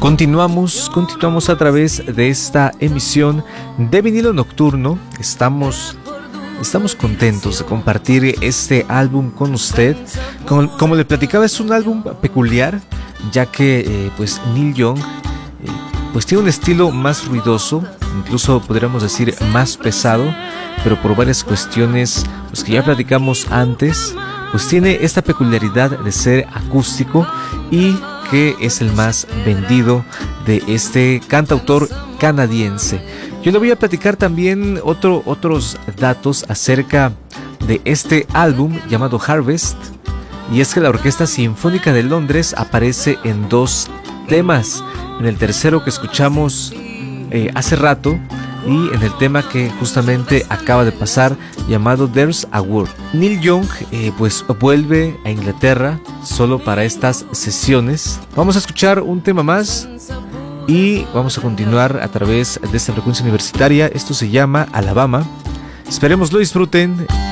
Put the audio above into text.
Continuamos a través de esta emisión de Vinilo Nocturno. Estamos contentos de compartir este álbum con usted. Como le platicaba, es un álbum peculiar, ya que pues Neil Young pues tiene un estilo más ruidoso, incluso podríamos decir más pesado, pero por varias cuestiones pues que ya platicamos antes, pues tiene esta peculiaridad de ser acústico y que es el más vendido de este cantautor canadiense. Yo le voy a platicar también otros datos acerca de este álbum llamado Harvest, y es que la Orquesta Sinfónica de Londres aparece en 2 temas, en el tercero que escuchamos hace rato y en el tema que justamente acaba de pasar llamado There's a Word. Neil Young pues vuelve a Inglaterra solo para estas sesiones. Vamos a escuchar un tema más y vamos a continuar a través de esta frecuencia universitaria. Esto se llama Alabama. Esperemos lo disfruten.